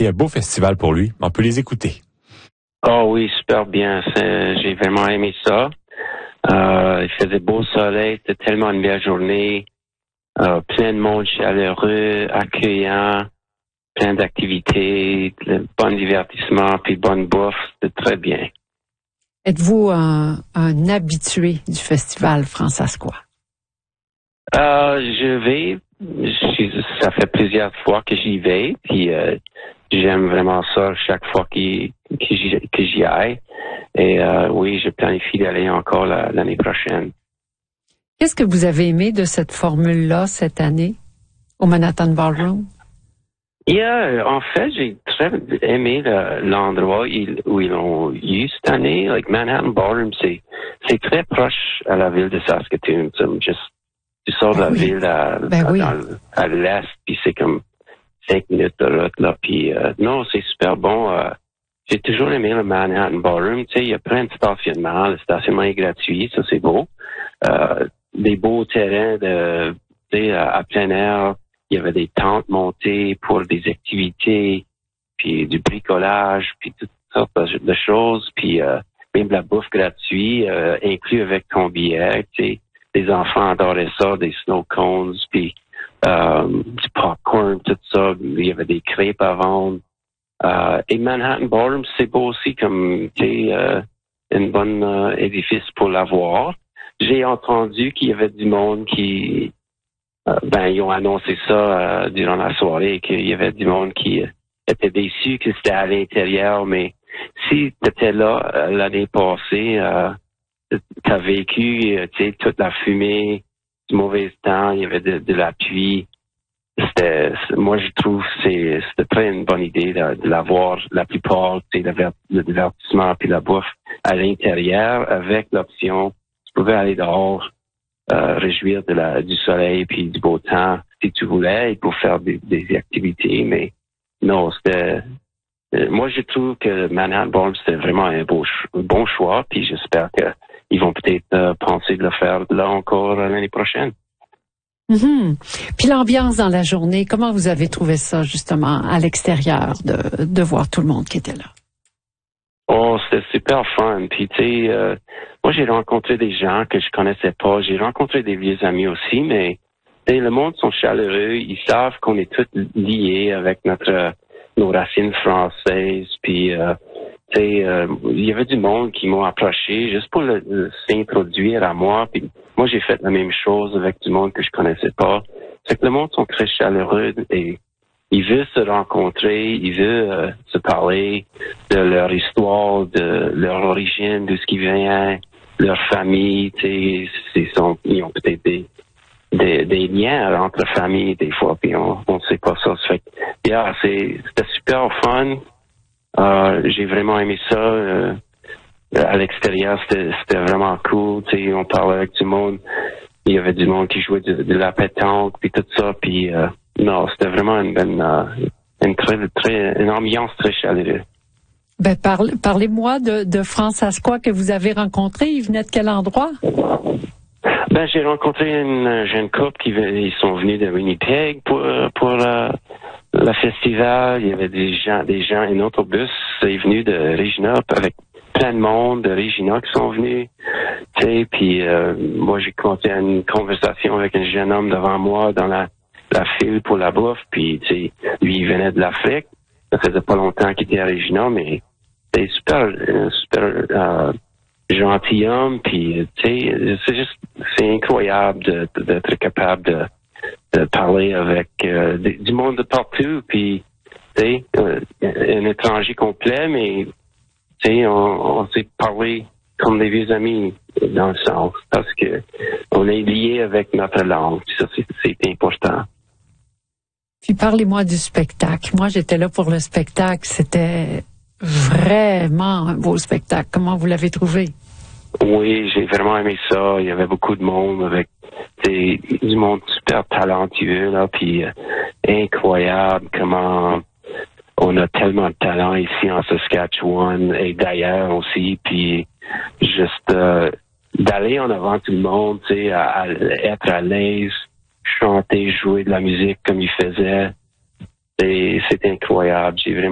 été un beau festival pour lui. On peut les écouter. Oh oui, super bien. J'ai vraiment aimé ça. Il faisait beau soleil, c'était tellement une belle journée. Plein de monde chaleureux, accueillant, plein d'activités, bon divertissement, puis bonne bouffe. C'était très bien. Êtes-vous un habitué du festival Francescois? Ça fait plusieurs fois que j'y vais, puis j'aime vraiment ça chaque fois que j'y aille. Et oui, je planifie d'aller encore l'année prochaine. Qu'est-ce que vous avez aimé de cette formule-là cette année au Manhattan Ballroom? En fait, j'ai très aimé l'endroit où ils l'ont eu cette année. Like Manhattan Ballroom, c'est très proche à la ville de Saskatoon. Tu sors de la ville à l'est, puis c'est comme 5 minutes de route là. Puis non, c'est super bon. J'ai toujours aimé le Manhattan Ballroom. Tu sais, il y a plein de stationnements. Le stationnement est gratuit, ça c'est beau. Des beaux terrains à plein air. Il y avait des tentes montées pour des activités, puis du bricolage, puis toutes sortes de choses, puis même de la bouffe gratuite, inclus avec ton billet. Tu sais, les enfants adoraient ça, des snow cones, puis du popcorn, tout ça. Il y avait des crêpes à vendre. Et Manhattan Ballroom, c'est beau aussi comme une bonne édifice pour l'avoir. J'ai entendu qu'il y avait du monde qui ils ont annoncé ça durant la soirée, qu'il y avait du monde qui était déçu que c'était à l'intérieur, mais si tu étais là l'année passée, tu as vécu toute la fumée, du mauvais temps, il y avait de la pluie. Moi, je trouve que c'était très une bonne idée de l'avoir la plupart, le divertissement puis la bouffe à l'intérieur avec l'option, tu pouvais aller dehors. Réjouir du soleil puis du beau temps si tu voulais et pour faire des activités, mais non, moi je trouve que Manhattan Ballroom c'était vraiment un bon choix, puis j'espère qu'ils vont peut-être penser de le faire là encore l'année prochaine. Mm-hmm. Puis l'ambiance dans la journée, comment vous avez trouvé ça justement à l'extérieur de voir tout le monde qui était là? Oh, c'était super fun. Puis tu sais, moi j'ai rencontré des gens que je connaissais pas. J'ai rencontré des vieux amis aussi, mais le monde sont chaleureux. Ils savent qu'on est tous liés avec nos racines françaises. Puis il y avait du monde qui m'ont approché juste pour s'introduire à moi. Puis moi j'ai fait la même chose avec du monde que je connaissais pas. C'est que le monde sont très chaleureux et ils veulent se rencontrer, ils veulent se parler de leur histoire, de leur origine, de ce qui vient, leur famille. Ils ont peut-être des liens entre familles des fois, puis on ne sait pas ça. Ça fait que, c'était super fun. J'ai vraiment aimé ça. À l'extérieur, c'était vraiment cool. On parlait avec du monde. Il y avait du monde qui jouait de la pétanque, puis tout ça, puis non, c'était vraiment une ambiance très chaleureuse. Parlez-moi de Francescois que vous avez rencontré. Il venait de quel endroit? J'ai rencontré une jeune couple ils sont venus de Winnipeg pour le festival. Il y avait des gens, un autobus est venu de Regina avec plein de monde de Regina qui sont venus. Puis moi j'ai commencé une conversation avec un jeune homme devant moi dans la file pour la bouffe, puis lui il venait de l'Afrique. Ça faisait pas longtemps qu'il était à Regina, mais c'est super gentilhomme, puis c'est incroyable d'être capable de parler avec du monde de partout, puis un étranger complet, mais on s'est parlé comme des vieux amis dans le sens, parce que on est liés avec notre langue, puis ça c'est important. Puis parlez-moi du spectacle. Moi, j'étais là pour le spectacle. C'était vraiment un beau spectacle. Comment vous l'avez trouvé? Oui, j'ai vraiment aimé ça. Il y avait beaucoup de monde avec du monde super talentueux, là, puis incroyable comment on a tellement de talent ici en Saskatchewan et d'ailleurs aussi, puis juste d'aller en avant tout le monde, à être à l'aise, chanter, jouer de la musique comme il faisait. C'est incroyable. J'ai vraiment